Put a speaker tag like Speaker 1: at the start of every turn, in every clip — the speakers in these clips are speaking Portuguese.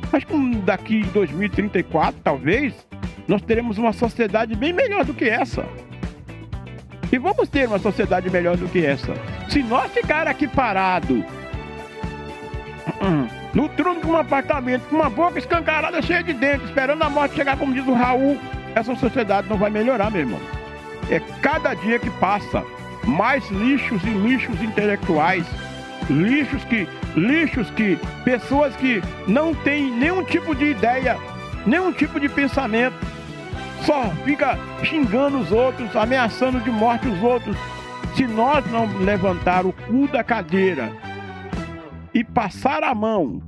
Speaker 1: Acho que daqui em 2034, talvez, nós teremos uma sociedade bem melhor do que essa. E vamos ter uma sociedade melhor do que essa. Se nós ficar aqui parado no trono de um apartamento, com uma boca escancarada, cheia de dentes, esperando a morte chegar, como diz o Raul, essa sociedade não vai melhorar, meu irmão. É cada dia que passa, mais lixos e lixos intelectuais, lixos que pessoas que não têm nenhum tipo de ideia, nenhum tipo de pensamento, só fica xingando os outros, ameaçando de morte os outros. Se nós não levantar o cu da cadeira e passar a mão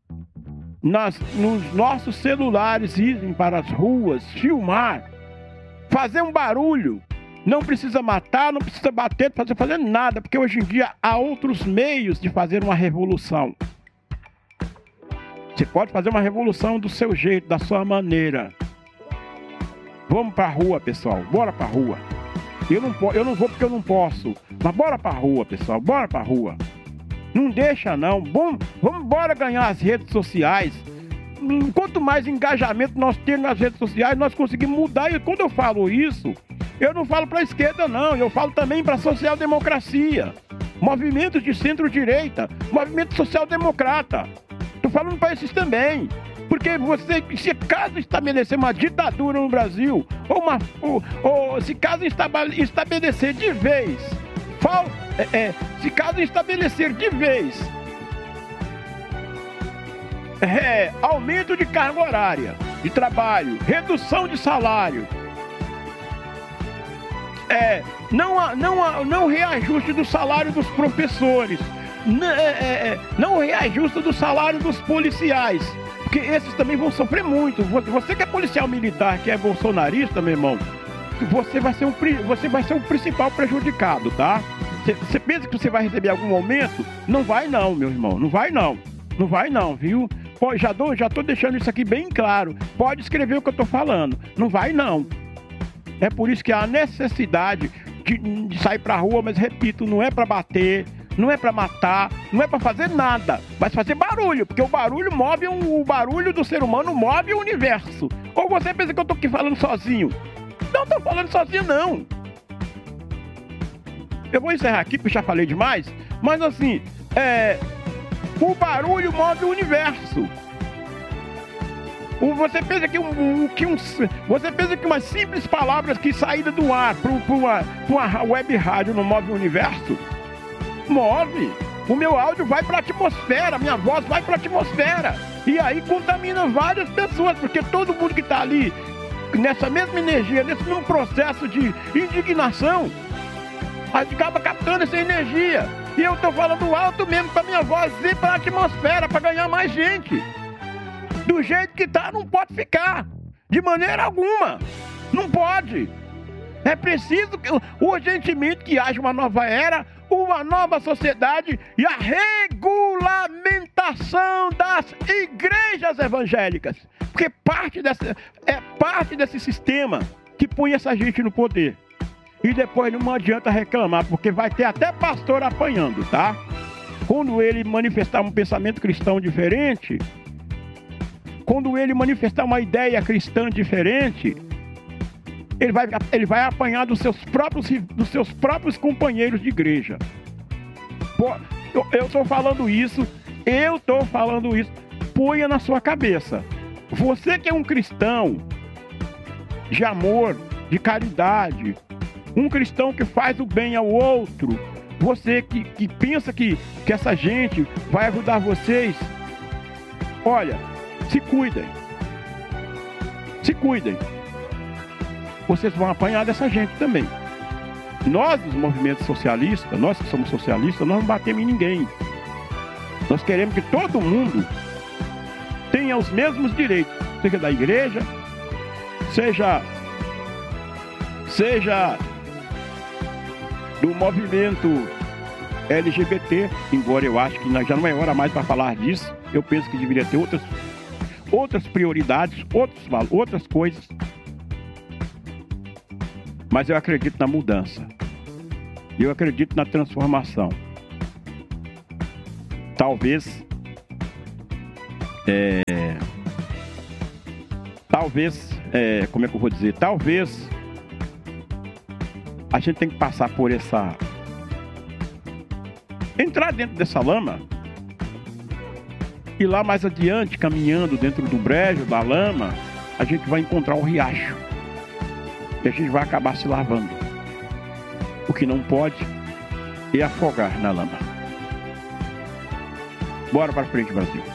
Speaker 1: nos nossos celulares, irem para as ruas, filmar, fazer um barulho, não precisa matar, não precisa bater, não precisa fazer nada, porque hoje em dia há outros meios de fazer uma revolução. Você pode fazer uma revolução do seu jeito, da sua maneira. Vamos pra rua, pessoal, bora pra rua. Eu não vou porque eu não posso, mas bora pra rua, pessoal, bora pra rua. Não deixa não, vamos embora ganhar as redes sociais. Quanto mais engajamento nós temos nas redes sociais, nós conseguimos mudar. E quando eu falo isso, eu não falo para a esquerda não, eu falo também para a social-democracia, movimentos de centro-direita, movimento social-democrata. Estou falando para esses também, porque se caso estabelecer uma ditadura no Brasil, ou se caso estabelecer de vez, se caso estabelecer de vez aumento de carga horária de trabalho, redução de salário, não reajuste do salário dos professores, não reajuste do salário dos policiais, porque esses também vão sofrer muito. Você que é policial militar, que é bolsonarista, meu irmão, você vai ser o principal prejudicado, tá? Você pensa que você vai receber algum aumento? Não vai não, meu irmão, não vai não, viu? Pô, já tô deixando isso aqui bem claro. Pode escrever o que eu tô falando. Não vai não. É por isso que há necessidade de sair pra rua, mas repito, não é pra bater, não é pra matar, não é pra fazer nada, mas fazer barulho, porque o barulho do ser humano move o universo. Ou você pensa que eu tô aqui falando sozinho? Não tô falando sozinho não. Eu vou encerrar aqui porque já falei demais, mas assim, o barulho move o universo. Você pensa que umas simples palavras que saída do ar para uma web rádio não move o universo? Move. O meu áudio vai para a atmosfera, minha voz vai para a atmosfera. E aí contamina várias pessoas, porque todo mundo que está ali nessa mesma energia, nesse mesmo processo de indignação, acaba captando essa energia. E eu tô falando alto mesmo pra minha voz ir pra atmosfera, pra ganhar mais gente. Do jeito que tá, não pode ficar. De maneira alguma. Não pode. É preciso urgentemente que haja uma nova era, uma nova sociedade e a regulamentação das igrejas evangélicas. Porque parte desse sistema que põe essa gente no poder. E depois não adianta reclamar, porque vai ter até pastor apanhando, tá? Quando ele manifestar um pensamento cristão diferente, quando ele manifestar uma ideia cristã diferente, ele vai apanhar dos seus próprios companheiros de igreja. Pô, eu estou falando isso, ponha na sua cabeça. Você que é um cristão de amor, de caridade, um cristão que faz o bem ao outro, você que pensa que essa gente vai ajudar vocês, olha, se cuidem. Vocês vão apanhar dessa gente também. Nós, dos movimentos socialistas, nós que somos socialistas, nós não batemos em ninguém. Nós queremos que todo mundo tenha os mesmos direitos, seja da igreja, seja do movimento LGBT, embora eu acho que já não é hora mais para falar disso. Eu penso que deveria ter outras prioridades, outras coisas. Mas eu acredito na mudança. Eu acredito na transformação. Talvez talvez, como é que eu vou dizer? Talvez a gente tem que passar por entrar dentro dessa lama e lá mais adiante, caminhando dentro do brejo, da lama, a gente vai encontrar um riacho e a gente vai acabar se lavando. O que não pode é afogar na lama. Bora para frente, Brasil.